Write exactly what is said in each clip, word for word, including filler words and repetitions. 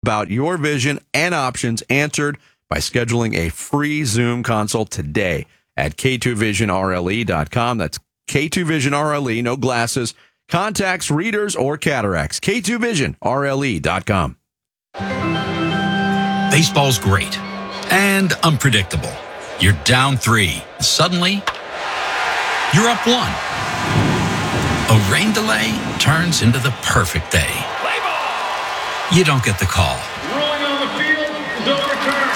about your vision and options answered by scheduling a free Zoom consult today at K two vision R L E dot com. That's K two vision R L E, no glasses, contacts, readers, or cataracts. K two vision R L E dot com. Baseball's great and unpredictable. You're down three. Suddenly, you're up one. A rain delay turns into the perfect day. You don't get the call. Rolling on the field is overturned.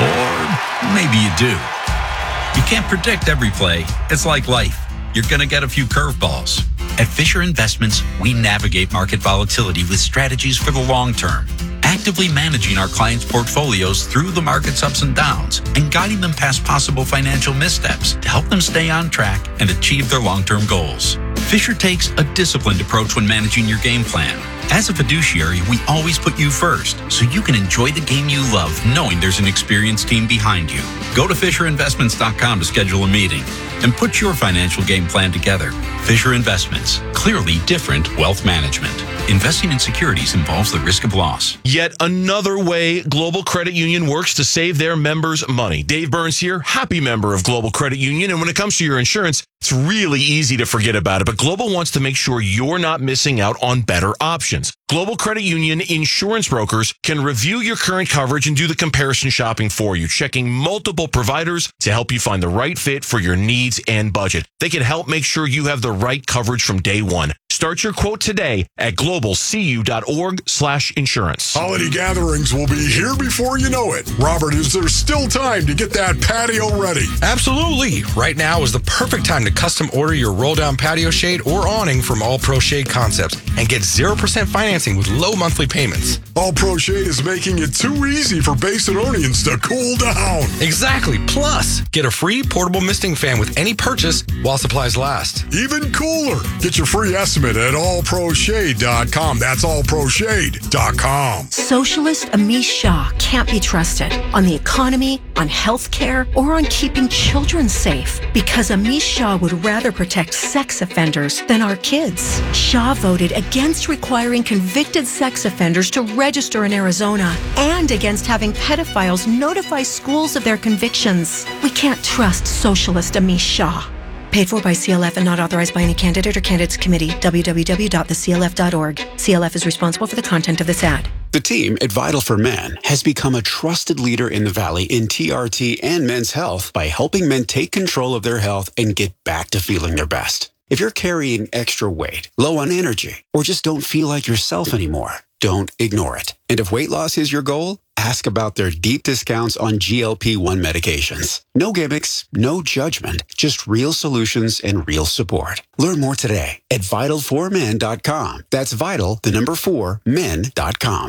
Or maybe you do. You can't predict every play. It's like life. You're going to get a few curveballs. At Fisher Investments, we navigate market volatility with strategies for the long term, actively managing our clients' portfolios through the market's ups and downs and guiding them past possible financial missteps to help them stay on track and achieve their long-term goals. Fisher takes a disciplined approach when managing your game plan. As a fiduciary, we always put you first, so you can enjoy the game you love knowing there's an experienced team behind you. Go to Fisher Investments dot com to schedule a meeting and put your financial game plan together. Fisher Investments, clearly different wealth management. Investing in securities involves the risk of loss. Yet another way Global Credit Union works to save their members money. Dave Burns here, happy member of Global Credit Union. And when it comes to your insurance, it's really easy to forget about it. But Global wants to make sure you're not missing out on better options. Global Credit Union insurance brokers can review your current coverage and do the comparison shopping for you, checking multiple providers to help you find the right fit for your needs and budget. They can help make sure you have the right coverage from day one. Start your quote today at globalcu.org slash insurance. Holiday gatherings will be here before you know it. Robert, is there still time to get that patio ready? Absolutely. Right now is the perfect time to custom order your roll-down patio shade or awning from All Pro Shade Concepts and get zero percent financing with low monthly payments. All Pro Shade is making it too easy for Basinonians to cool down. Exactly. Plus, get a free portable misting fan with any purchase while supplies last. Even cooler. Get your free estimate at all pro shade dot com. That's all pro shade dot com. Socialist Amish Shah can't be trusted on the economy, on health care, or on keeping children safe because Amish Shah would rather protect sex offenders than our kids. Shah voted against requiring convicted sex offenders to register in Arizona and against having pedophiles notify schools of their convictions. We can't trust Socialist Amish Shah. Paid for by C L F and not authorized by any candidate or candidates committee. w w w dot the c l f dot org. C L F is responsible for the content of this ad. The team at Vital for Men has become a trusted leader in the Valley in T R T and men's health by helping men take control of their health and get back to feeling their best. If you're carrying extra weight, low on energy, or just don't feel like yourself anymore, don't ignore it. And if weight loss is your goal, ask about their deep discounts on G L P one medications. No gimmicks, no judgment, just real solutions and real support. Learn more today at vital for men dot com. That's vital, the number four, men dot com.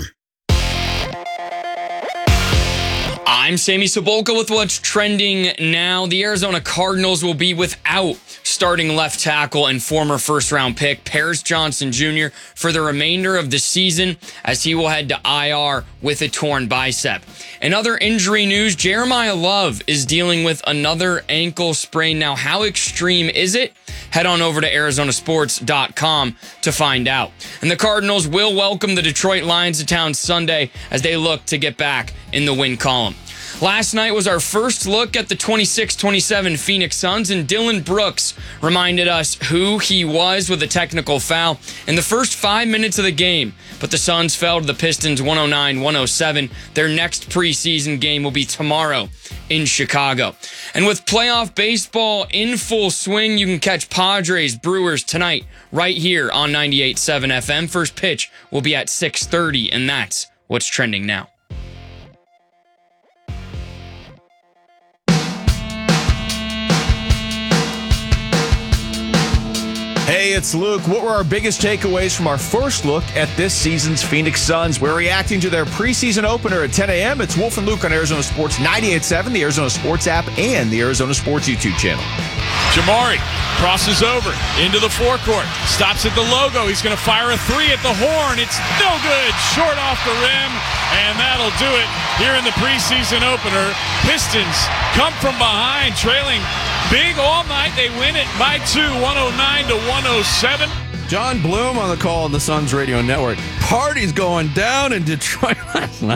I'm Sammy Sobolka with what's trending now. The Arizona Cardinals will be without starting left tackle and former first-round pick Paris Johnson Junior for the remainder of the season as he will head to I R with a torn bicep. In other injury news, Jeremiah Love is dealing with another ankle sprain. Now, how extreme is it? Head on over to arizona sports dot com to find out. And the Cardinals will welcome the Detroit Lions to town Sunday as they look to get back in the win column. Last night was our first look at the twenty-six twenty-seven Phoenix Suns, and Dylan Brooks reminded us who he was with a technical foul in the first five minutes of the game. But the Suns fell to the Pistons one oh nine one oh seven. Their next preseason game will be tomorrow in Chicago. And with playoff baseball in full swing, you can catch Padres Brewers tonight right here on ninety-eight point seven F M. First pitch will be at six thirty, and that's what's trending now. Hey, it's Luke. What were our biggest takeaways from our first look at this season's Phoenix Suns? We're reacting to their preseason opener at ten a.m. It's Wolf and Luke on Arizona Sports ninety-eight point seven, the Arizona Sports app, and the Arizona Sports YouTube channel. Jamari crosses over into the forecourt, stops at the logo. He's going to fire a three at the horn. It's no good. Short off the rim, and that'll do it here in the preseason opener. Pistons come from behind, trailing big all night. They win it by two, one oh nine to one oh seven. John Bloom on the call on the Suns Radio Network. Party's going down in Detroit last night.